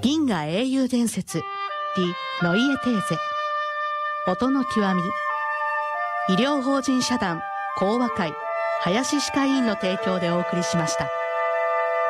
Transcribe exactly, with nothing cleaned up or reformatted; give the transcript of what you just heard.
銀河英雄伝説ディ・ノイエテーゼ、音の極み、医療法人社団講和会林歯科医院の提供でお送りしました。